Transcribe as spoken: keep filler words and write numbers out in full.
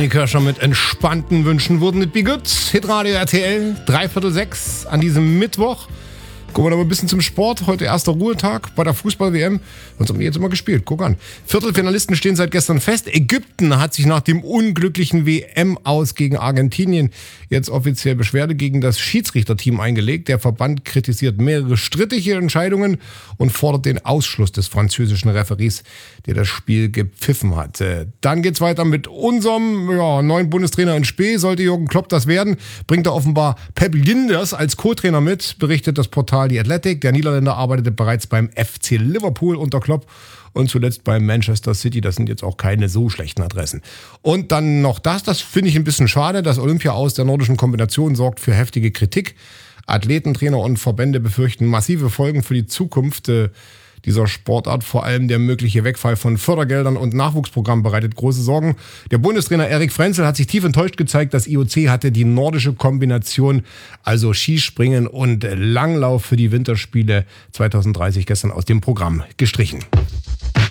Danny Kirscher mit entspannten Wünschen. Wouldn't it be good? Hitradio R T L, dreiviertel sechs an diesem Mittwoch. Gucken wir noch mal ein bisschen zum Sport. Heute erster Ruhetag bei der Fußball-W M. Sonst haben wir jetzt immer gespielt. Guck an. Viertelfinalisten stehen seit gestern fest. Ägypten hat sich nach dem unglücklichen W M-Aus gegen Argentinien jetzt offiziell Beschwerde gegen das Schiedsrichterteam eingelegt. Der Verband kritisiert mehrere strittige Entscheidungen und fordert den Ausschluss des französischen Referees, der das Spiel gepfiffen hat. Dann geht's weiter mit unserem ja, neuen Bundestrainer in Spee. Sollte Jürgen Klopp das werden, bringt er offenbar Pep Lijnders als Co-Trainer mit, berichtet das Portal The Athletic. Der Niederländer arbeitete bereits beim F C Liverpool unter Klopp und zuletzt bei Manchester City. Das sind jetzt auch keine so schlechten Adressen. Und dann noch das, das finde ich ein bisschen schade. Das Olympia-Aus der nordischen Kombination sorgt für heftige Kritik. Athleten, Trainer und Verbände befürchten massive Folgen für die Zukunft äh, dieser Sportart. Vor allem der mögliche Wegfall von Fördergeldern und Nachwuchsprogrammen bereitet große Sorgen. Der Bundestrainer Erik Frenzel hat sich tief enttäuscht gezeigt. Das I O C hatte die nordische Kombination, also Skispringen und Langlauf für die Winterspiele zwanzig dreißig gestern aus dem Programm gestrichen.